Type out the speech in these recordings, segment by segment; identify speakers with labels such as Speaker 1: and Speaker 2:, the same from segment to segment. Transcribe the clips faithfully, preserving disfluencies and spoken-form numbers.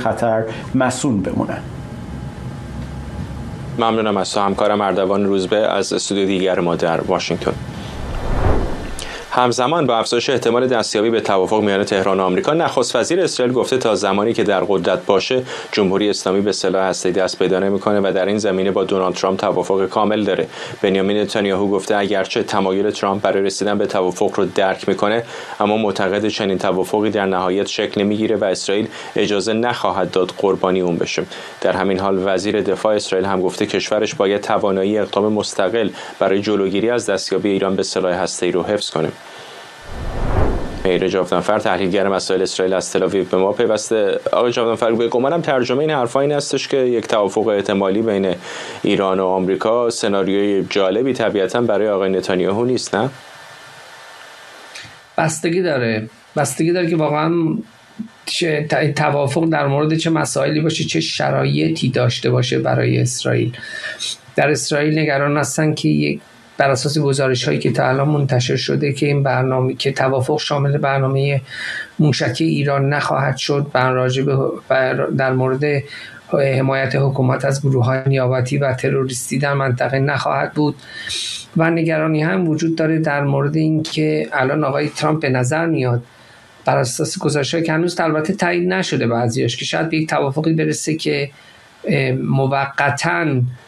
Speaker 1: خطر مصون بمونن.
Speaker 2: ممنونم از تو همکارم اردوان روزبه از استودیو دیگر ما در واشنگتن. همزمان با افزایش احتمال دستیابی به توافق میان تهران و آمریکا، نخست وزیر اسرائیل گفته تا زمانی که در قدرت باشه جمهوری اسلامی به سلاح هسته‌ای دست پیدا نمی‌کنه و در این زمینه با دونالد ترامپ توافق کامل داره. بنیامین نتانیاهو گفته اگرچه تمایل ترامپ برای رسیدن به توافق رو درک می‌کنه، اما معتقد چنین توافقی در نهایت شکل نمی‌گیره و اسرائیل اجازه نخواهد داد قربانی اون بشه. در همین حال وزیر دفاع اسرائیل هم گفته کشورش باید توانایی اقدام مستقل برای جلوگیری از دستیابی ایران به سلاح هسته‌ای رو حفظ کنه. مهیر جاودانفر تحلیلگر مسائل اسرائیل از تل‌آویو به ما پیوسته. آقای جاودانفر، به گمانم ترجمه این حرفا این هستش که یک توافق احتمالی بین ایران و آمریکا سناریوی جالبی طبیعتاً برای آقای نتانیاهو نیست، نه؟
Speaker 3: بستگی داره بستگی داره که واقعاً چه توافق در مورد چه مسائلی باشه، چه شرایطی داشته باشه برای اسرائیل. در اسرائیل نگران هستن که یک بر اساس گزارش هایی که تا الان منتشر شده که این برنامه که توافق شامل برنامه موشکی ایران نخواهد شد، بر راجع به در مورد حمایت حکومت از گروه‌های نیابتی و تروریستی در منطقه نخواهد بود و نگرانی هم وجود داره در مورد این که الان آقای ترامپ به نظر میاد بر اساس گزارش‌هایی که هنوز البته تایید نشده بعضیاش که شاید به یک توافقی برسه که موقتاً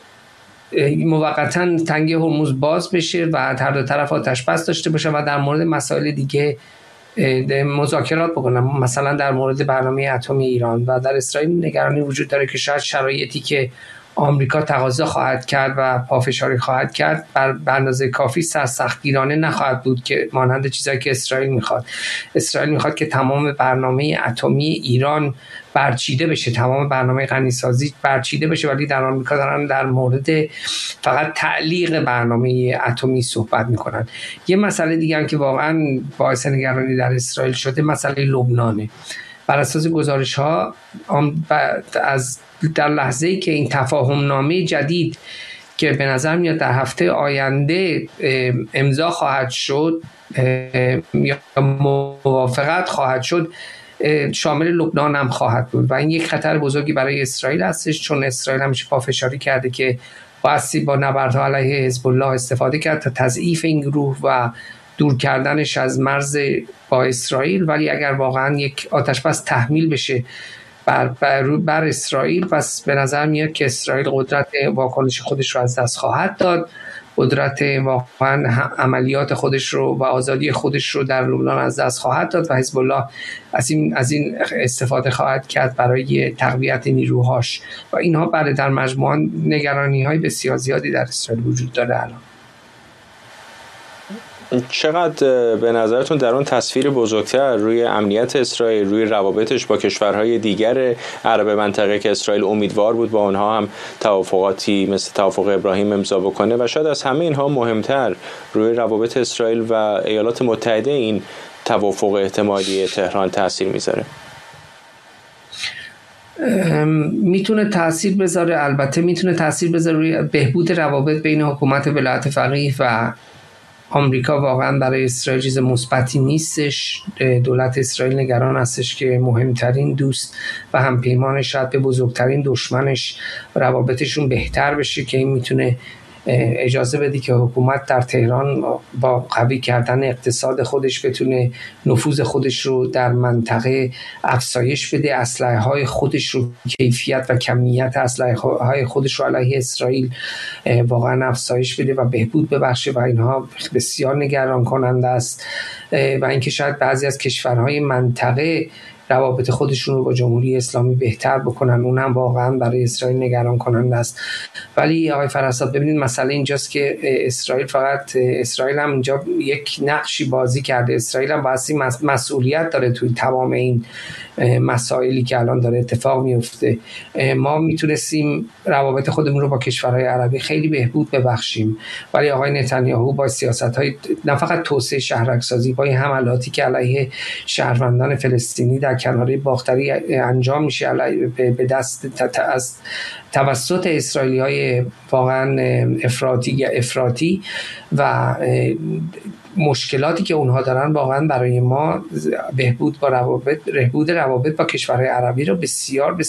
Speaker 3: موقتاً تنگه هرمز باز بشه و هر دو طرف آتش بس داشته باشه و در مورد مسائل دیگه مذاکرات بکنن، مثلا در مورد برنامه اتمی ایران. و در اسرائیل نگرانی وجود داره که شاید شرایطی که آمریکا تقاضا خواهد کرد و پافشاری خواهد کرد بر اندازه کافی سرسختگیرانه نخواهد بود که مانند چیزایی که اسرائیل میخواد. اسرائیل میخواد که تمام برنامه اتمی ایران برچیده بشه، تمام برنامه غنیسازی برچیده بشه، ولی در آمریکا دارن در مورد فقط تعلیق برنامه اتمی صحبت میکنن. یه مسئله دیگه هم که واقعا باعث نگرانی در اسرائیل شده مسئله لبنانه. بر اساس گزارش ها از در لحظه‌ای که این تفاهم نامه جدید که به نظر میاد در هفته آینده امضا خواهد شد یا موافقت خواهد شد، شامل لبنان هم خواهد بود و این یک خطر بزرگی برای اسرائیل هستش، چون اسرائیل همیشه پافشاری کرده که بایستی با نبردها علیه حزب الله استفاده کرد تا تضعیف این گروه و دور کردنش از مرز با اسرائیل. ولی اگر واقعا یک آتش بس تحمیل بشه بر, بر, بر اسرائیل، پس به نظر میاد که اسرائیل قدرت واکنش خودش رو از دست خواهد داد، قدرت واقعا عملیات خودش رو و آزادی خودش رو در لبنان از دست خواهد داد و حزب الله از این از این استفاده خواهد کرد برای تقویت نیروهاش و اینها بعد در مجموع نگرانی‌های بسیار زیادی در اسرائیل وجود داره. الان
Speaker 2: چقدر به نظرتون در اون تصویر بزرگتر روی امنیت اسرائیل، روی روابطش با کشورهای دیگر عرب منطقه که اسرائیل امیدوار بود با اونها هم توافقاتی مثل توافق ابراهیم امضا بکنه و شاید از همه اینها مهمتر روی روابط اسرائیل و ایالات متحده این توافق احتمالی تهران تاثیر میذاره؟
Speaker 3: میتونه تاثیر بذاره، البته میتونه تاثیر بذاره روی بهبود روابط بین حکومت ولایت فقیه و آمریکا. واقعا برای اسرائیل چیز مثبتی نیستش. دولت اسرائیل نگران هستش که مهمترین دوست و همپیمانش شاید به بزرگترین دشمنش روابطشون بهتر بشه که این میتونه اجازه بده که حکومت در تهران با قوی کردن اقتصاد خودش بتونه نفوذ خودش رو در منطقه افزایش بده، اسلحه های خودش رو، کیفیت و کمیت اسلحه های خودش رو علیه اسرائیل واقعا افزایش بده و بهبود ببخشه و اینها بسیار نگران کننده است. و اینکه شاید بعضی از کشورهای منطقه روابط خودشون رو با جمهوری اسلامی بهتر بکنن، اون هم واقعا برای اسرائیل نگران کننده است. ولی آقای فرستاد ببینید مسئله اینجاست که اسرائیل فقط اسرائیل هم اینجا یک نقشی بازی کرده. اسرائیل هم باعثی مسئولیت داره توی تمام این مسائلی که الان داره اتفاق میفته. ما میتونستیم روابط خودمون رو با کشورهای عربی خیلی بهبود ببخشیم، ولی آقای نتانیاهو با سیاست‌های نه فقط توسعه شهرک‌سازی، با حملاتی که علیه شهروندان فلسطینی در کناره باختری انجام میشه به دست از توسط اسرائیلی‌های واقعا افراطی افراطی و مشکلاتی که اونها دارن واقعا برای ما بهبود با روابط بهبود روابط با کشورهای عربی رو بسیار